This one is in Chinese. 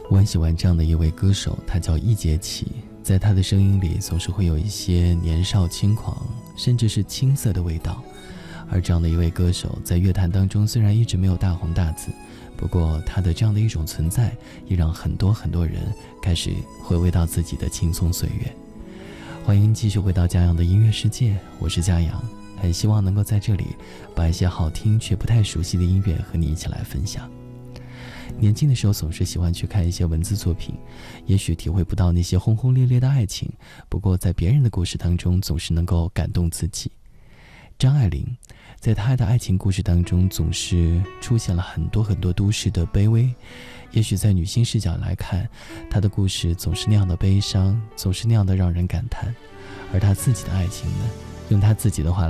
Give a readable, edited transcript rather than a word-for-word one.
我很喜欢这样的一位歌手，他叫易笈棋，在他的声音里总是会有一些年少轻狂，甚至是青涩的味道。而这样的一位歌手在乐坛当中虽然一直没有大红大紫，不过他的这样的一种存在也让很多人开始回味到自己的青葱岁月。欢迎继续回到嘉阳的音乐世界，我是嘉阳，很希望能够在这里把一些好听却不太熟悉的音乐和你一起来分享。年轻的时候总是喜欢去看一些文字作品，也许体会不到那些轰轰烈烈的爱情，不过在别人的故事当中总是能够感动自己。张爱玲在她的爱情故事当中总是出现了很多都市的卑微，也许在女性视角来看，她的故事总是那样的悲伤，总是那样的让人感叹。而她自己的爱情呢，用她自己的话